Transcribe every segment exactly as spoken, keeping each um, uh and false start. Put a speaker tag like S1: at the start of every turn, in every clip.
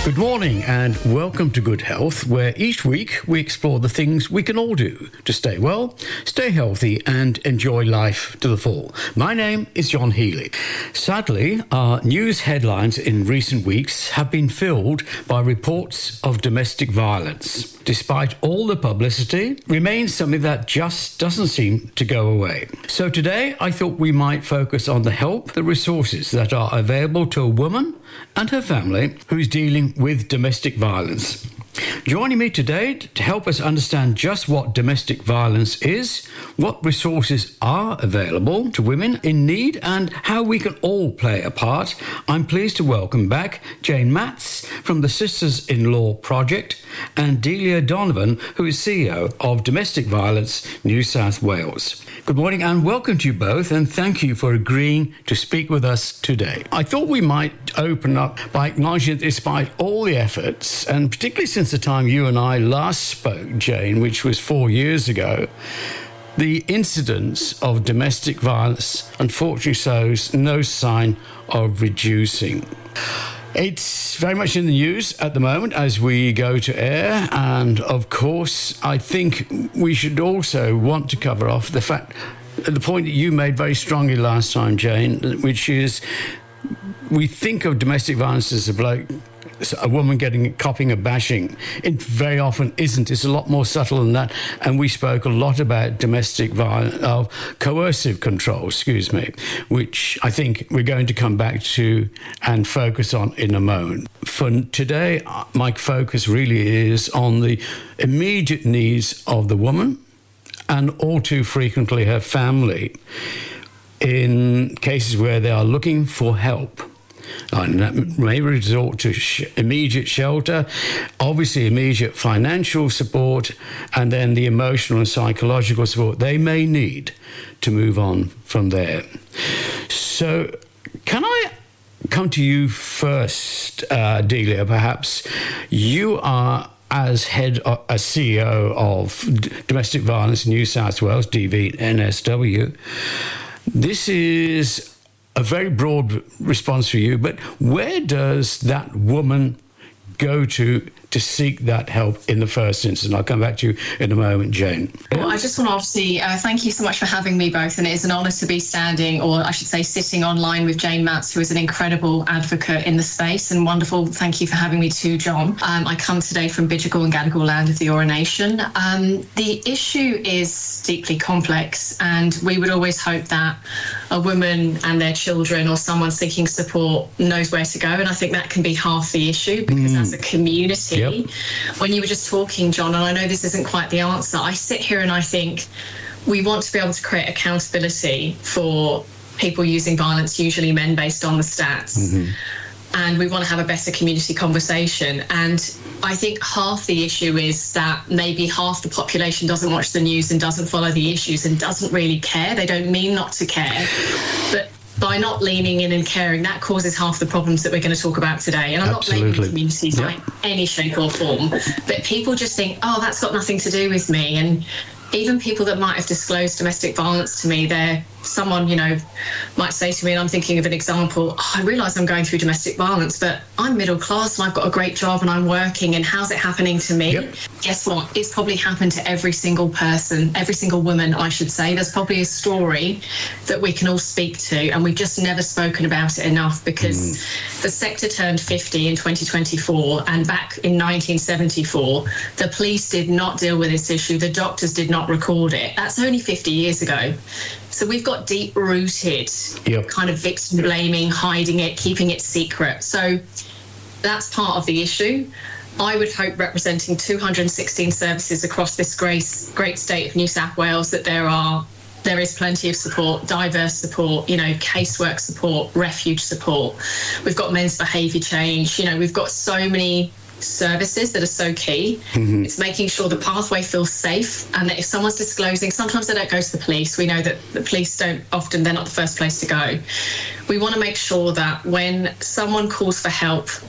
S1: Good morning and welcome to Good Health, where each week we explore the things we can all do to stay well, stay healthy and enjoy life to the full. My name is John Healy. Sadly, our news headlines in recent weeks have been filled by reports of domestic violence. Despite all the publicity, remains something that just doesn't seem to go away. So today I thought we might focus on the help, the resources that are available to a woman and her family who's dealing with domestic violence. Joining me today to help us understand just what domestic violence is, what resources are available to women in need, and how we can all play a part, I'm pleased to welcome back Jane Matz from the Sisters-in-Law Project and Delia Donovan, who is C E O of Domestic Violence New South Wales. Good morning and welcome to you both, and thank you for agreeing to speak with us today. I thought we might open up by acknowledging that despite all the efforts, and particularly since the time you and I last spoke, Jane, which was four years ago, the incidence of domestic violence unfortunately shows no sign of reducing. It's very much in the news at the moment as we go to air, and of course I think we should also want to cover off the fact, the point that you made very strongly last time, Jane, which is we think of domestic violence as a bloke, a woman getting copping a bashing. It very often isn't. It's a lot more subtle than that. And we spoke a lot about domestic violence, uh, coercive control, excuse me, which I think we're going to come back to and focus on in a moment. For today, my focus really is on the immediate needs of the woman and all too frequently her family in cases where they are looking for help. And that may resort to sh- immediate shelter, obviously immediate financial support, and then the emotional and psychological support they may need to move on from there. So can I come to you first, uh, Delia, perhaps? You are, as head, uh, as C E O of D- Domestic Violence New South Wales, D V N S W. This is a very broad response for you, but where does that woman go to to seek that help in the first instance? I'll come back to you in a moment, Jane.
S2: Well, I just want to obviously uh, thank you so much for having me both, and it is an honour to be standing, or I should say sitting online with Jane Matz, who is an incredible advocate in the space, and wonderful. Thank you for having me too, John. Um, I come today from Bidjigal and Gadigal land of the Eora Nation. Um, the issue is deeply complex, and we would always hope that a woman and their children or someone seeking support knows where to go, and I think that can be half the issue, because mm. as a community, Yep. when you were just talking, John, and I know this isn't quite the answer, I sit here and I think we want to be able to create accountability for people using violence, usually men, based on the stats. Mm-hmm. And we want to have a better community conversation. And I think half the issue is that maybe half the population doesn't watch the news and doesn't follow the issues and doesn't really care. They don't mean not to care. But by not leaning in and caring, that causes half the problems that we're going to talk about today. And I'm Absolutely. not blaming communities yep. in any shape or form, but people just think, oh, that's got nothing to do with me. And even people that might have disclosed domestic violence to me, they're someone, you know, might say to me, and I'm thinking of an example, oh, I realise I'm going through domestic violence, but I'm middle class and I've got a great job and I'm working, and how's it happening to me? Yep. Guess what? It's probably happened to every single person, every single woman, I should say. There's probably a story that we can all speak to, and we've just never spoken about it enough, because mm. the sector turned fifty in twenty twenty-four, and back in nineteen seventy-four, the police did not deal with this issue. The doctors did not record it. That's only fifty years ago. So we've got deep-rooted yep. kind of victim blaming, hiding it, keeping it secret. So that's part of the issue. I would hope, representing two hundred sixteen services across this great, great state of New South Wales, that there are there is plenty of support, diverse support, you know, casework support, refuge support. We've got men's behaviour change. You know, we've got so many services that are so key. Mm-hmm. It's making sure the pathway feels safe, and that if someone's disclosing, sometimes they don't go to the police. We know that the police don't often, they're not the first place to go. We want to make sure that when someone calls for help,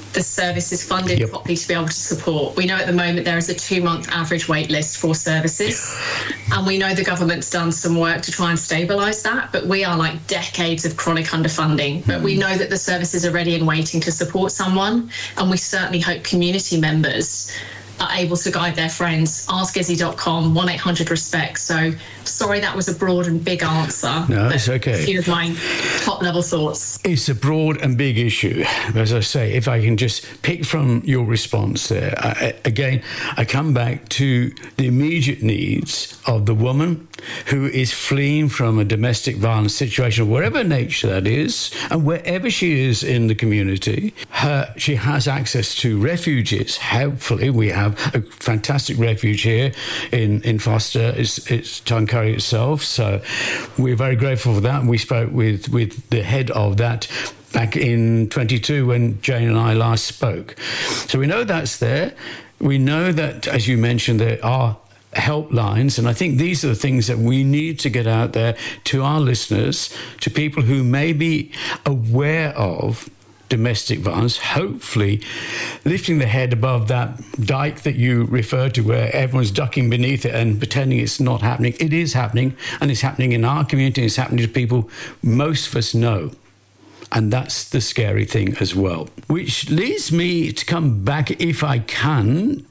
S2: the service is funded
S1: yep.
S2: properly to be able to support. We know at the moment there is a two-month average wait list for services, and we know the government's done some work to try and stabilise that, but we are like decades of chronic underfunding. But mm. we know that the services are ready and waiting to support someone, and we certainly hope community members are able to guide their friends. ask izzy dot com, one eight hundred respect. So sorry that was a broad and big answer.
S1: No, it's okay.
S2: A few of my top level thoughts.
S1: It's a broad and big issue. As I say, if I can just pick from your response there, I, again, I come back to the immediate needs of the woman who is fleeing from a domestic violence situation, whatever nature that is, and wherever she is in the community, her, she has access to refuges. Hopefully, we have a fantastic refuge here in, in Foster. It's, it's Tuncurry itself, so we're very grateful for that. We spoke with, with the head of that back in twenty-two when Jane and I last spoke. So we know that's there. We know that, as you mentioned, there are helplines, and I think these are the things that we need to get out there to our listeners, to people who may be aware of domestic violence, hopefully lifting the head above that dike that you referred to where everyone's ducking beneath it and pretending it's not happening. It is happening, and it's happening in our community. It's happening to people most of us know. And that's the scary thing as well. Which leads me to come back, if I can,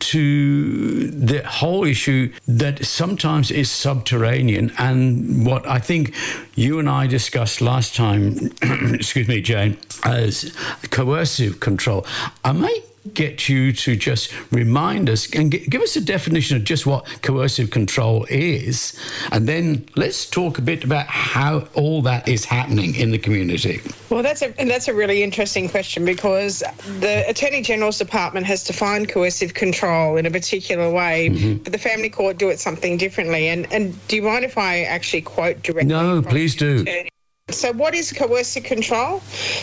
S1: to the whole issue that sometimes is subterranean, and what I think you and I discussed last time, excuse me, Jane, as coercive control. I might get you to just remind us and give us a definition of just what coercive control is, and then let's talk a bit about how all that is happening in the community.
S3: Well, that's a and that's a really interesting question, because the Attorney General's Department has defined coercive control in a particular way, mm-hmm. but the Family Court do it something differently. And and do you mind if I actually quote directly?
S1: No, please do.
S3: Attorney? So what is coercive control?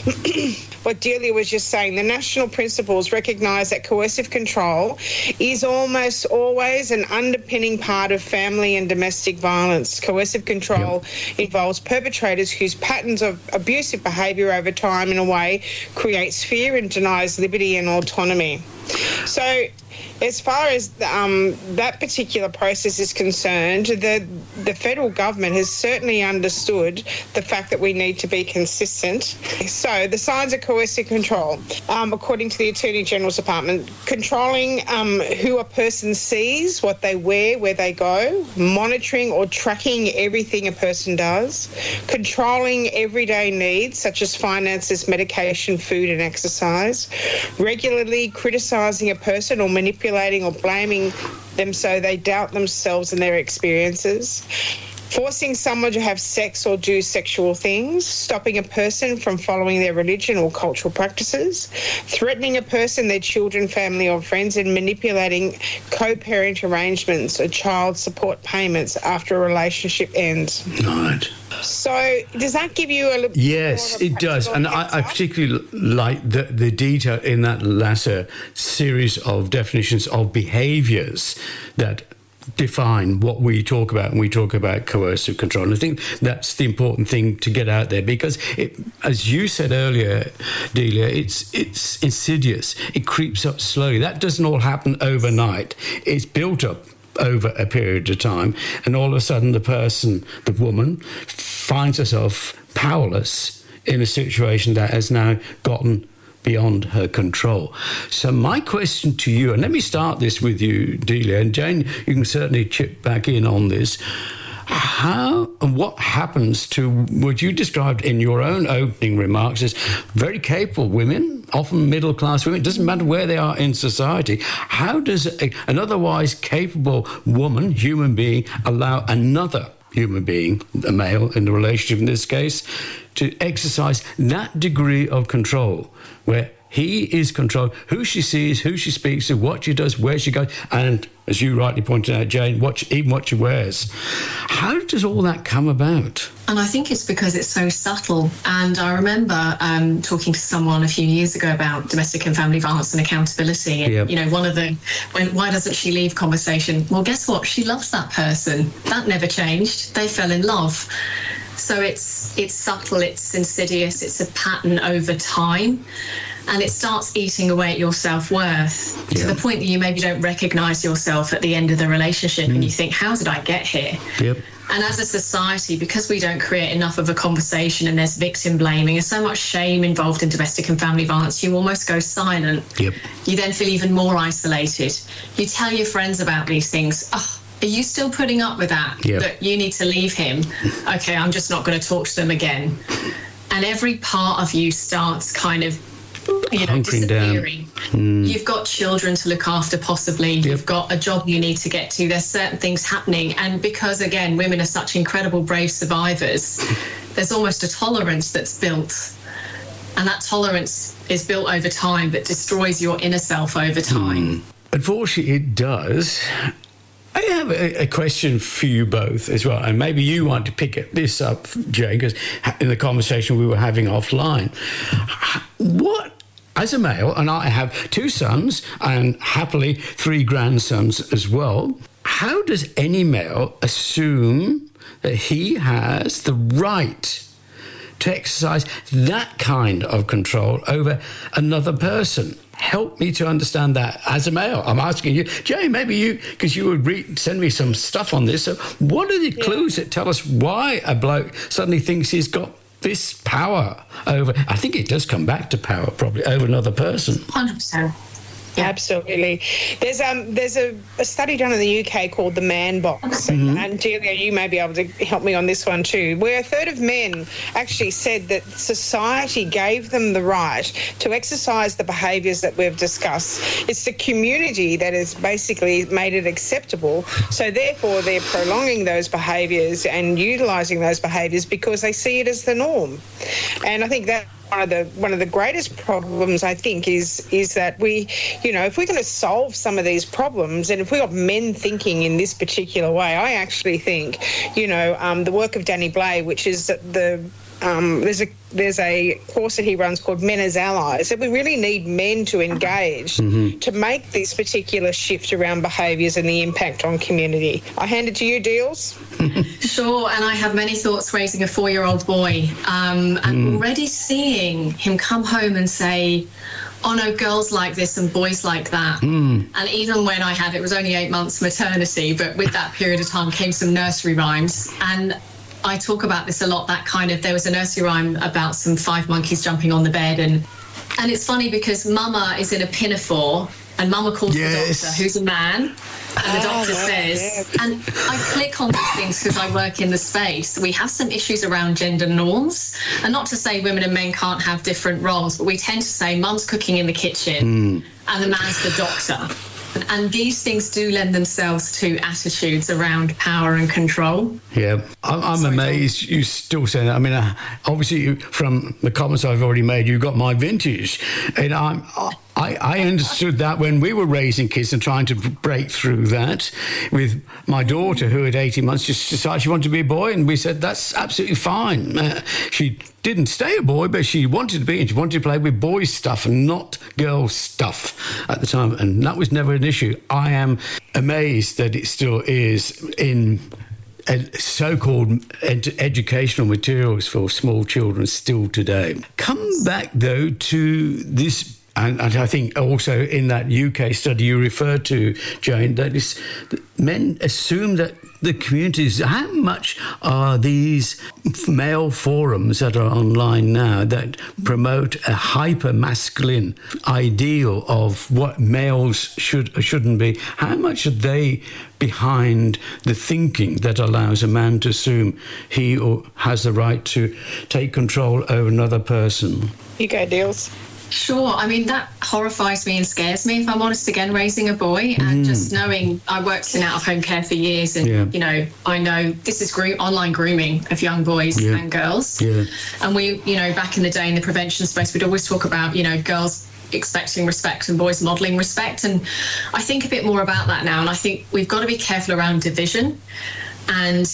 S3: What Delia was just saying, the national principles recognise that coercive control is almost always an underpinning part of family and domestic violence. Coercive control yep. involves perpetrators whose patterns of abusive behaviour over time, in a way, creates fear and denies liberty and autonomy. So as far as um, that particular process is concerned, the the federal government has certainly understood the fact that we need to be consistent. So the signs of coercive control, um, according to the Attorney General's Department, controlling um, who a person sees, what they wear, where they go, monitoring or tracking everything a person does, controlling everyday needs such as finances, medication, food and exercise, regularly criticising a person or manipulating or blaming them so they doubt themselves and their experiences, forcing someone to have sex or do sexual things, stopping a person from following their religion or cultural practices, threatening a person, their children, family or friends, and manipulating co-parent arrangements or child support payments after a relationship ends.
S1: Right.
S3: So does that give you a little
S1: Yes, it does. And I, I particularly like the, the detail in that latter series of definitions of behaviours that define what we talk about when we talk about coercive control. And I think that's the important thing to get out there, because it, as you said earlier, Delia, it's it's insidious. It creeps up slowly. That doesn't all happen overnight. It's built up over a period of time, and all of a sudden the person, the woman, finds herself powerless in a situation that has now gotten beyond her control. So my question to you, and let me start this with you, Delia, and Jane, you can certainly chip back in on this. How and what happens to what you described in your own opening remarks as very capable women, often middle-class women, it doesn't matter where they are in society. How does a, an otherwise capable woman, human being, allow another human being, a male in the relationship in this case, to exercise that degree of control where he is controlled, who she sees, who she speaks to, what she does, where she goes, and, as you rightly pointed out, Jane, what she, even what she wears. How does all that come about?
S2: And I think it's because it's so subtle. And I remember um, talking to someone a few years ago about domestic and family violence and accountability. And, yep. you know, one of the, when, why doesn't she leave conversation? Well, guess what? She loves that person. That never changed. They fell in love. So it's it's subtle, it's insidious, it's a pattern over time. And it starts eating away at your self-worth yeah. to the point that you maybe don't recognise yourself at the end of the relationship mm. and you think, how did I get here?
S1: Yep.
S2: And as a society, because we don't create enough of a conversation and there's victim blaming and so much shame involved in domestic and family violence, you almost go silent.
S1: Yep.
S2: You then feel even more isolated. You tell your friends about these things. Oh, are you still putting up with that?
S1: Yep.
S2: That you need to leave him? Okay, I'm just not going to talk to them again. And every part of you starts kind of, you know, disappearing. Mm. You've got children to look after, possibly. Yep. You've got a job you need to get to. There's certain things happening. And because, again, women are such incredible, brave survivors, there's almost a tolerance that's built. And that tolerance is built over time, but destroys your inner self over time.
S1: Mm. Unfortunately, it does. I have a, a question for you both as well, and maybe you want to pick this up, Jane, because in the conversation we were having offline, what, as a male, and I have two sons and happily three grandsons as well, how does any male assume that he has the right to exercise that kind of control over another person? Help me to understand that as a male. I'm asking you, Jay, maybe you, because you would re- send me some stuff on this. So what are the yeah. clues that tell us why a bloke suddenly thinks he's got this power over, I think it does come back to power probably, over another person?
S2: one hundred percent.
S3: Yeah. Absolutely. There's um there's a, a study done in the U K called the Man Box, mm-hmm. and Delia, you may be able to help me on this one too, where a third of men actually said that society gave them the right to exercise the behaviours that we've discussed. It's the community that has basically made it acceptable, so therefore they're prolonging those behaviours and utilising those behaviours because they see it as the norm. And I think that One of the one of the greatest problems, I think, is is that we, you know, if we're going to solve some of these problems, and if we got men thinking in this particular way, I actually think, you know, um, the work of Danny Blay, which is the um, there's a there's a course that he runs called Men as Allies, that we really need men to engage mm-hmm. to make this particular shift around behaviours and the impact on community. I hand it to you, Deals.
S2: Sure, and I have many thoughts raising a four-year-old boy, um, and mm. already seeing him come home and say, oh no, girls like this and boys like that. Mm. And even when I had, it was only eight months maternity, but with that period of time came some nursery rhymes. And I talk about this a lot, that kind of, there was a nursery rhyme about some five monkeys jumping on the bed. And and it's funny because Mama is in a pinafore and Mama calls yes. the doctor, who's a man. And the doctor oh, says, yeah. and I click on these things because I work in the space. We have some issues around gender norms. And not to say women and men can't have different roles, but we tend to say mum's cooking in the kitchen mm. and the man's the doctor. And these things do lend themselves to attitudes around power and control.
S1: Yeah, I'm, I'm Sorry, amazed John. You still say that. I mean, uh, obviously, from the comments I've already made, you've got my vintage. And I'm, I, I understood that when we were raising kids and trying to break through that with my daughter, who at eighteen months just decided she wanted to be a boy. And we said, that's absolutely fine. Uh, she didn't stay a boy, but she wanted to be, and she wanted to play with boys' stuff and not girls' stuff at the time. And that was never an issue. I am amazed that it still is in so-called ed- educational materials for small children still today. Come back, though, to this. And, and I think also in that U K study you referred to, Jane, that is, that men assume that the communities, how much are these male forums that are online now that promote a hyper-masculine ideal of what males should or shouldn't be, how much are they behind the thinking that allows a man to assume he or has the right to take control over another person?
S3: You go, Deals.
S2: Sure. I mean, that horrifies me and scares me, if I'm honest, again, raising a boy. And mm. just knowing, I worked in out-of-home care for years, and, yeah. you know, I know this is gro- online grooming of young boys yeah. and girls.
S1: Yeah.
S2: And we, you know, back in the day in the prevention space, we'd always talk about, you know, girls expecting respect and boys modelling respect. And I think a bit more about that now. And I think we've got to be careful around division. And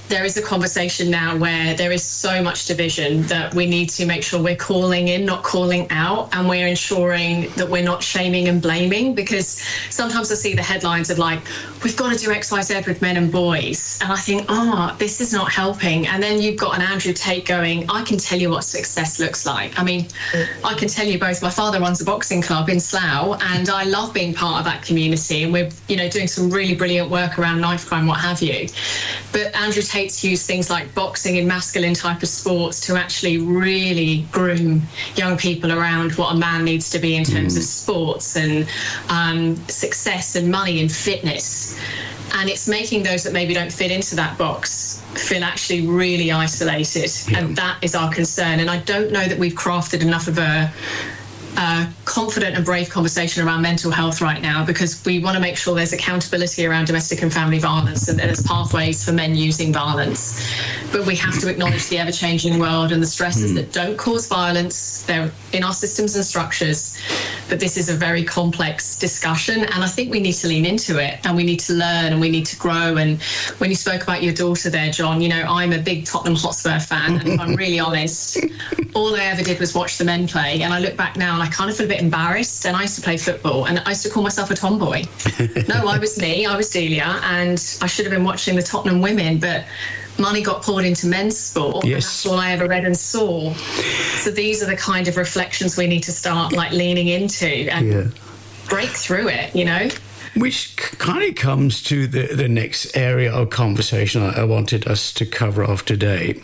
S2: there is a conversation now where there is so much division that we need to make sure we're calling in, not calling out, and we're ensuring that we're not shaming and blaming, because sometimes I see the headlines of like, we've got to do X Y Z with men and boys. And I think, oh, this is not helping. And then you've got an Andrew Tate going, I can tell you what success looks like. I mean, I can tell you both, my father runs a boxing club in Slough, and I love being part of that community. And we're, you know, doing some really brilliant work around knife crime, what have you. But Andrew Tate use things like boxing in masculine type of sports to actually really groom young people around what a man needs to be in terms mm. of sports and um, success and money and fitness. And it's making those that maybe don't fit into that box feel actually really isolated. Yeah. And that is our concern. And I don't know that we've crafted enough of a Uh, confident and brave conversation around mental health right now, because we want to make sure there's accountability around domestic and family violence and there's pathways for men using violence. But we have to acknowledge the ever-changing world and the stresses mm. that don't cause violence. They're in our systems and structures. But this is a very complex discussion, and I think we need to lean into it, and we need to learn, and we need to grow. And when you spoke about your daughter there, John, you know, I'm a big Tottenham Hotspur fan, and if I'm really honest, all I ever did was watch the men play. And I look back now and I kind of feel a bit embarrassed. And I used to play football, and I used to call myself a tomboy. No, I was me, I was Delia, and I should have been watching the Tottenham women, but money got poured into men's sport.
S1: Yes.
S2: And that's all I ever read and saw. So these are the kind of reflections we need to start like leaning into and yeah. break through it, you know?
S1: Which kind of comes to the, the next area of conversation I wanted us to cover off today.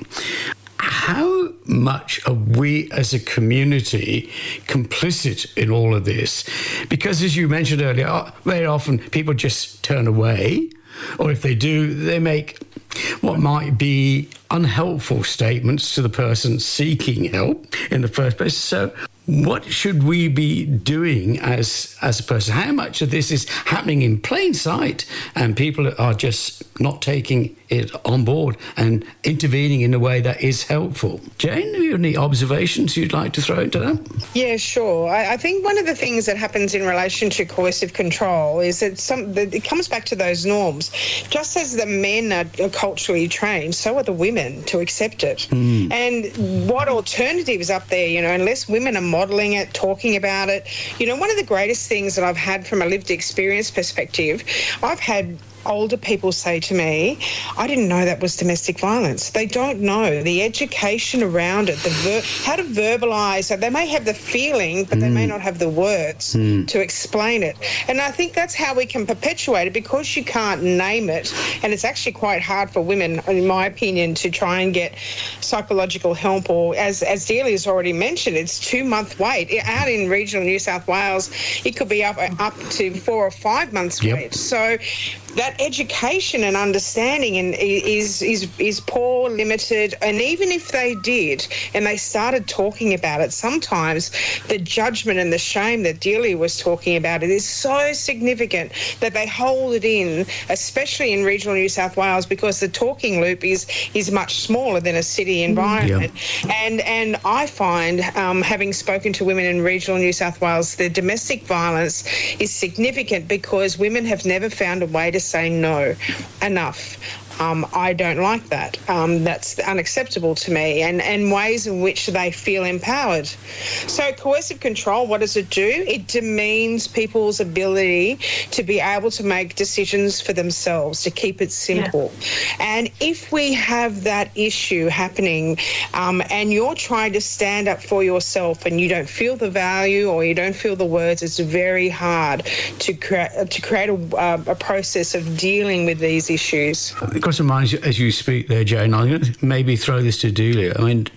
S1: How much are we as a community complicit in all of this? Because as you mentioned earlier, very often people just turn away, or if they do, they make what might be unhelpful statements to the person seeking help in the first place. So what should we be doing as as a person? How much of this is happening in plain sight and people are just not taking it on board and intervening in a way that is helpful? Jane, have you any observations you'd like to throw into that?
S3: Yeah, sure. I, I think one of the things that happens in relation to coercive control is that some that it comes back to those norms. Just as the men are culturally trained, so are the women to accept it. Mm. And what alternatives up there, you know, unless women are modelling it, talking about it. You know, one of the greatest things that I've had from a lived experience perspective, I've had older people say to me, I didn't know that was domestic violence. They don't know the education around it, the ver- how to verbalise it. They may have the feeling, but mm. they may not have the words mm. to explain it. And I think that's how we can perpetuate it, because you can't name it. And it's actually quite hard for women, in my opinion, to try and get psychological help, or as, as Delia's already mentioned, it's two-month wait. Out in regional New South Wales, it could be up, up to four or five months yep. wait. So that education and understanding and is is is poor, limited, and even if they did and they started talking about it, sometimes the judgment and the shame that Delia was talking about, it is so significant that they hold it in, especially in regional New South Wales, because the talking loop is is much smaller than a city environment. Yeah. And and I find, um, having spoken to women in regional New South Wales, the domestic violence is significant because women have never found a way to say no enough. Um, I don't like that. Um, that's unacceptable to me, and, and ways in which they feel empowered. So coercive control, what does it do? It demeans people's ability to be able to make decisions for themselves, to keep it simple. Yeah. And if we have that issue happening um, and you're trying to stand up for yourself and you don't feel the value or you don't feel the words, it's very hard to, cre- to create a, uh, a process of dealing with these issues.
S1: Across my mind as you speak there, Jane, I'm going to maybe throw this to Delia. I mean,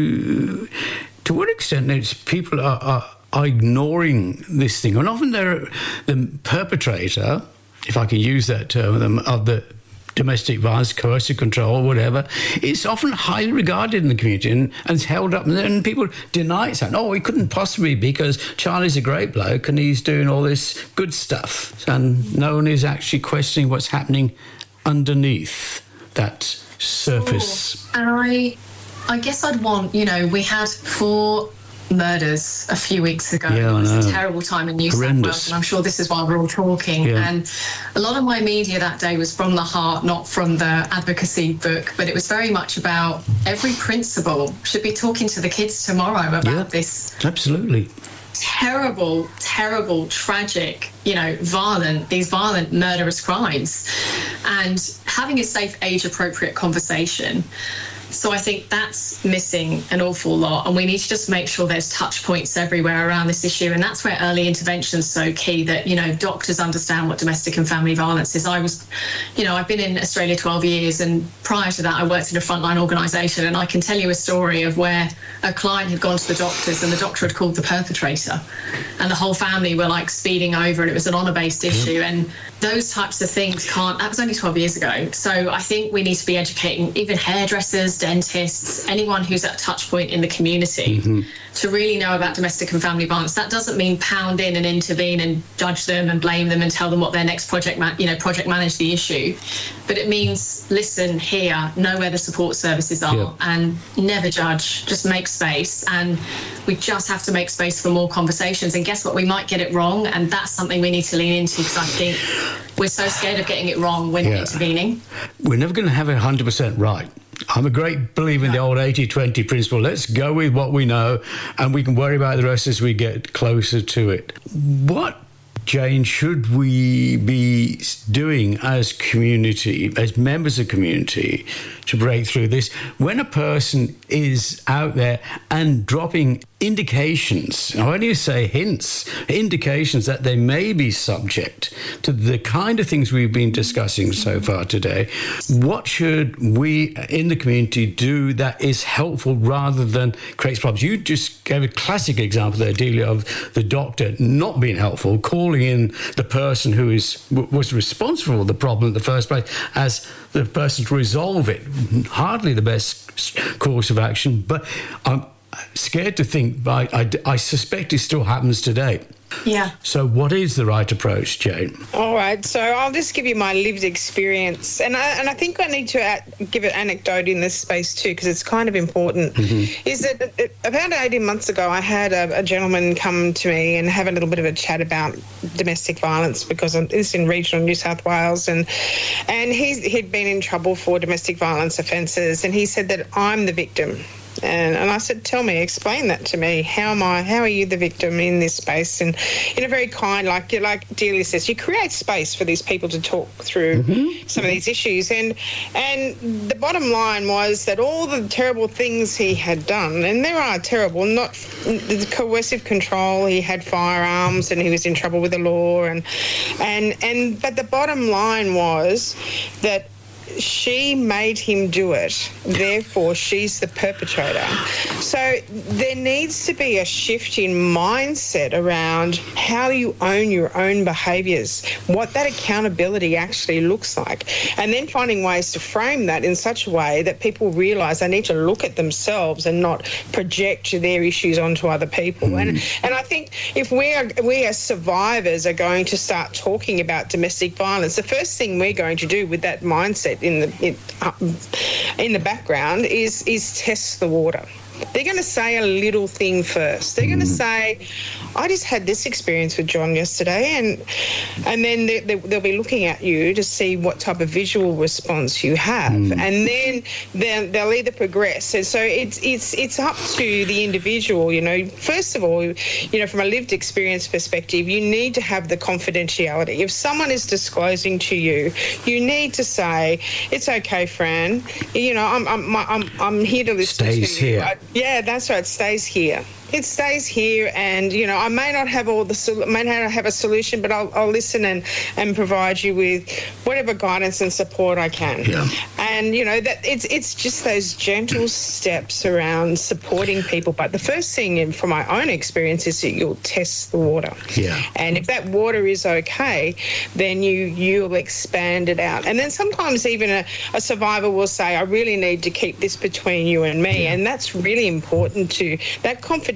S1: to to what extent it's people are, are, are ignoring this thing, and often they're the perpetrator, if I can use that term, of the domestic violence, coercive control, or whatever, it's often highly regarded in the community and, and it's held up, and then people deny it. Oh, he couldn't possibly, because Charlie's a great bloke and he's doing all this good stuff, and no one is actually questioning what's happening underneath that surface.
S2: Oh, and I I guess I'd want, you know, we had for murders a few weeks ago.
S1: Yeah,
S2: it was
S1: I know.
S2: a terrible time in New
S1: Horrendous.
S2: South Wales, and I'm sure this is why we're all talking.
S1: Yeah.
S2: And a lot of my media that day was from the heart, not from the advocacy book, but it was very much about every principal should be talking to the kids tomorrow about
S1: Yeah,
S2: this
S1: absolutely.
S2: terrible, terrible, tragic, you know, violent, these violent murderous crimes, and having a safe, age-appropriate conversation. So I think that's missing an awful lot, and we need to just make sure there's touch points everywhere around this issue, and that's where early intervention is so key, that, you know, doctors understand what domestic and family violence is. I was, you know, I've been in Australia twelve years, and prior to that I worked in a frontline organisation, and I can tell you a story of where a client had gone to the doctors and the doctor had called the perpetrator, and the whole family were like speeding over, and it was an honour-based issue, and those types of things can't, that was only twelve years ago. So I think we need to be educating even hairdressers, dentists, anyone who's at a touch point in the community, mm-hmm. to really know about domestic and family violence. That doesn't mean pound in and intervene and judge them and blame them and tell them what their next project, man- you know, project manage the issue. But it means listen, hear, know where the support services are, yeah. and never judge, just make space. And we just have to make space for more conversations. And guess what? We might get it wrong, and that's something we need to lean into, because I think we're so scared of getting it wrong when yeah. intervening.
S1: We're never going to have it one hundred percent right. I'm a great believer in the old eighty twenty principle. Let's go with what we know, and we can worry about the rest as we get closer to it. What, Jane, should we be doing as community, as members of community, to break through this? When a person is out there and dropping indications, I won't even say hints, indications that they may be subject to the kind of things we've been discussing so far today, what should we in the community do that is helpful rather than creates problems? You just gave a classic example there, Delia, of the doctor not being helpful, calling in the person who is was responsible for the problem in the first place as the person to resolve it. Hardly the best course of action, but I'm scared to think, but I, I, I suspect it still happens today.
S2: Yeah.
S1: So what is the right approach, Jane?
S3: All right. So I'll just give you my lived experience. And I, and I think I need to add, give an anecdote in this space too, because it's kind of important. Mm-hmm. Is that it, about eighteen months ago, I had a, a gentleman come to me and have a little bit of a chat about domestic violence, because I'm this in regional New South Wales, and and he's, he'd been in trouble for domestic violence offences, and he said that I'm the victim. And, and I said, tell me, explain that to me. How am I, how are you the victim in this space? And in a very kind, like like Delia says, you create space for these people to talk through mm-hmm. some of these issues. And and the bottom line was that all the terrible things he had done, and there are terrible, not the coercive control, he had firearms and he was in trouble with the law. And and and but the bottom line was that she made him do it, therefore she's the perpetrator. So there needs to be a shift in mindset around how you own your own behaviours, what that accountability actually looks like, and then finding ways to frame that in such a way that people realise they need to look at themselves and not project their issues onto other people. Mm. And and I think if we are we as survivors are going to start talking about domestic violence, the first thing we're going to do with that mindset in the in, uh, in the background is is test the water. They're going to say a little thing first. They're going to say, I just had this experience with John yesterday, and and then they, they, they'll be looking at you to see what type of visual response you have, mm. and then they'll, they'll either progress. And so it's it's it's up to the individual. You know, first of all, you know, from a lived experience perspective, you need to have the confidentiality. If someone is disclosing to you, you need to say, it's okay, Fran. You know, I'm I'm I'm I'm here to listen
S1: Stays
S3: to you.
S1: Here.
S3: I, yeah, that's right. It stays here. It stays here, and you know, I may not have all the may not have a solution, but I'll, I'll listen and, and provide you with whatever guidance and support I can.
S1: Yeah.
S3: And you know that it's it's just those gentle steps around supporting people. But the first thing, from my own experience, is that you'll test the water.
S1: Yeah.
S3: And if that water is okay, then you you'll expand it out. And then sometimes even a, a survivor will say, "I really need to keep this between you and me," yeah. and that's really important too. That confidentiality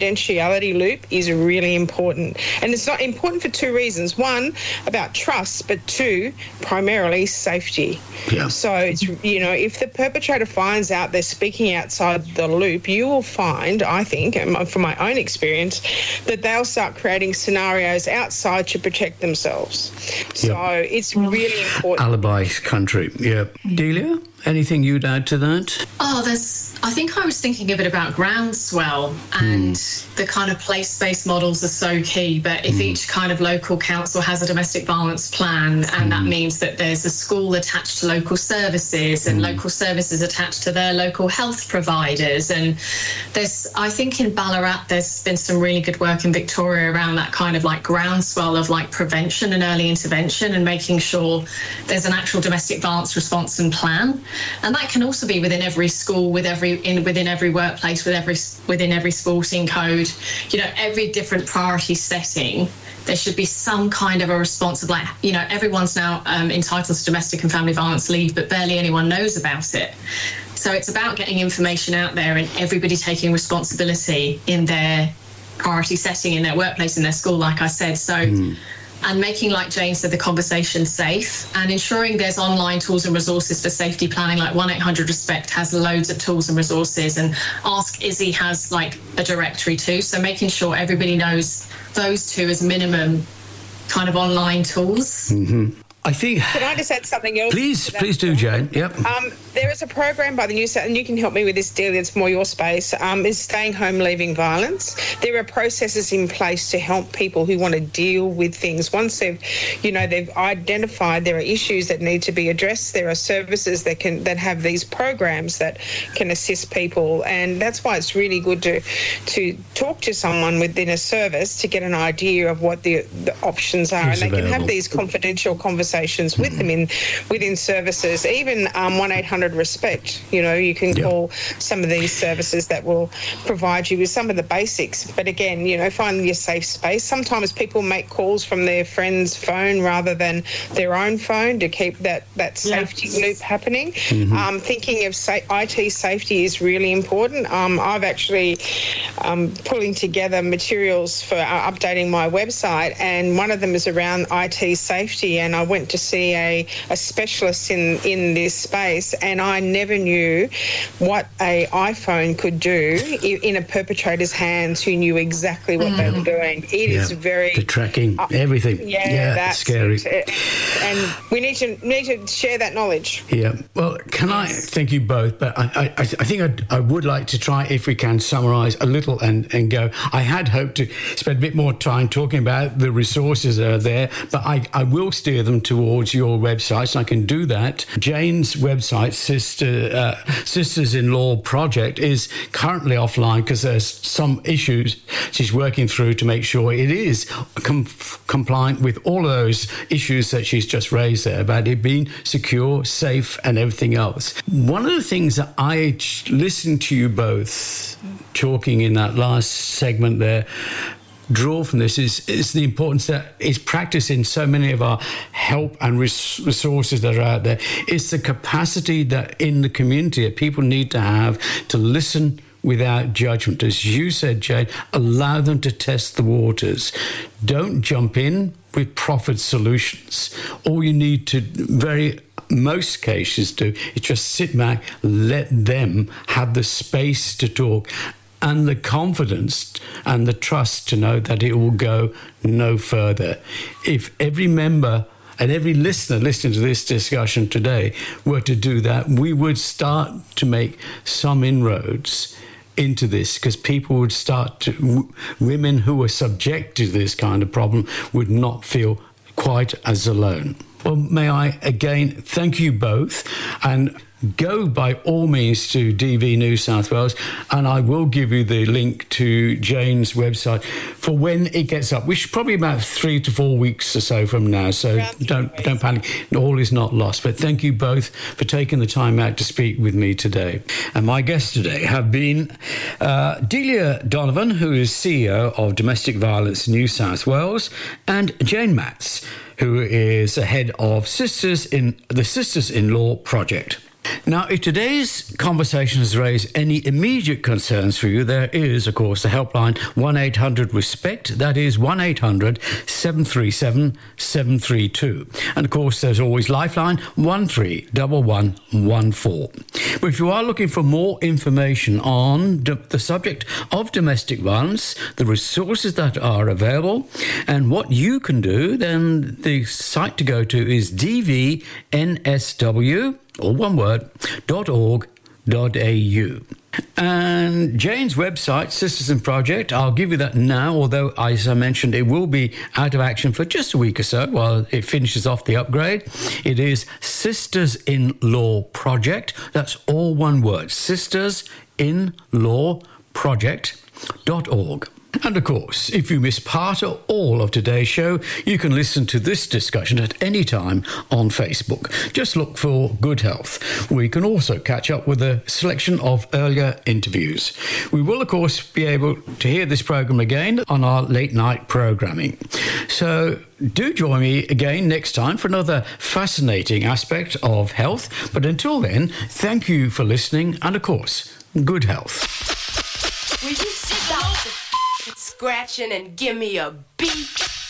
S3: confidentiality loop is really important. And it's not important for two reasons. One, about trust, but two, primarily safety.
S1: Yeah.
S3: So, it's, you know, if the perpetrator finds out they're speaking outside the loop, you will find, I think, and from my own experience, that they'll start creating scenarios outside to protect themselves. So
S1: Yep.
S3: it's really important.
S1: Alibi country, yeah. Delia, anything you'd add to that?
S2: Oh, there's, I think I was thinking a bit about groundswell, and mm. the kind of place-based models are so key, but if mm. each kind of local council has a domestic violence plan, and mm. that means that there's a school attached to local services and mm. local services attached to their local health providers, and there's, I think in Ballarat there's been some really good work in Victoria around that kind of like groundswell of like prevention and early intervention and making sure there's an actual domestic violence response and plan. And that can also be within every school, with every in within every workplace, with every within every sporting code. You know, every different priority setting, there should be some kind of a response of like, you know, everyone's now um, entitled to domestic and family violence leave, but barely anyone knows about it. So it's about getting information out there and everybody taking responsibility in their priority setting, in their workplace, in their school, like I said. So. Mm. And making, like Jane said, the conversation safe, and ensuring there's online tools and resources for safety planning, like one eight hundred RESPECT has loads of tools and resources, and Ask Izzy has like a directory too. So making sure everybody knows those two as minimum kind of online tools.
S1: Mm-hmm. I think...
S3: Can I just add something else?
S1: Please, please do, Jane. Yep.
S3: Um, there is a program by the New South, and you can help me with this, Delia, it's more your space, um, is Staying Home Leaving Violence. There are processes in place to help people who want to deal with things. Once they've, you know, they've identified there are issues that need to be addressed, there are services that can that have these programs that can assist people, and that's why it's really good to to talk to someone within a service to get an idea of what the, the options are,
S1: It's
S3: and they
S1: available.
S3: can have these confidential conversations with them in within services, even um, one eight hundred RESPECT. You know, you can
S1: Yep.
S3: call some of these services that will provide you with some of the basics. But again, you know, find your safe space. Sometimes people make calls from their friend's phone rather than their own phone to keep that, that safety
S2: Yeah.
S3: loop happening.
S1: Mm-hmm.
S3: Um, thinking of sa- I T safety is really important. Um, I've actually um, pulling together materials for uh, updating my website, and one of them is around I T safety, and I went to see a, a specialist in, in this space, and I never knew what a iPhone could do in, in a perpetrator's hands who knew exactly what mm. they were doing. It
S1: yeah.
S3: is very...
S1: The tracking, uh, everything.
S3: Yeah,
S1: yeah
S3: that's
S1: scary.
S3: It. And we need to need to share that knowledge.
S1: Yeah. Well, can I thank you both, but I, I, I think I'd, I would like to try, if we can, summarise a little and, and go. I had hoped to spend a bit more time talking about the resources that are there, but I, I will steer them towards your websites, and I can do that. Jane's website, Sister uh, Sisters-in-Law Project, is currently offline because there's some issues she's working through to make sure it is com- compliant with all of those issues that she's just raised there about it being secure, safe, and everything else. One of the things that I listened to you both talking in that last segment there draw from this is, is the importance that is practiced in so many of our help and res- resources that are out there. It's the capacity that in the community that people need to have to listen without judgment. As you said, Jane, allow them to test the waters. Don't jump in with profit solutions. All you need to very most cases do is just sit back, let them have the space to talk and the confidence and the trust to know that it will go no further. If every member and every listener listening to this discussion today were to do that, we would start to make some inroads into this, because people would start to, w- women who are subject to this kind of problem would not feel quite as alone. Well, may I again thank you both, and go by all means to D V New South Wales, and I will give you the link to Jane's website for when it gets up, which is probably about three to four weeks or so from now. So don't don't panic. All is not lost. But thank you both for taking the time out to speak with me today. And my guests today have been uh, Delia Donovan, who is C E O of Domestic Violence New South Wales, and Jane Matz, who is the head of Sisters in the Sisters-in-Law Project. Now, if today's conversation has raised any immediate concerns for you, there is, of course, the helpline one eight hundred RESPECT. That is one eight hundred seven three seven seven three two. And, of course, there's always Lifeline one three one one one four. But if you are looking for more information on d- the subject of domestic violence, the resources that are available, and what you can do, then the site to go to is d v n s w, all one word, dot org dot a u. And Jane's website, Sisters in Project, I'll give you that now, although, as I mentioned, it will be out of action for just a week or so while it finishes off the upgrade. It is Sisters in Law Project. That's all one word, sisters in law project dot org. And of course, if you miss part or all of today's show, you can listen to this discussion at any time on Facebook. Just look for Good Health. We can also catch up with a selection of earlier interviews. We will, of course, be able to hear this program again on our late night programming. So do join me again next time for another fascinating aspect of health. But until then, thank you for listening and, of course, good health.
S4: Will you sit down, scratching and give me a beat?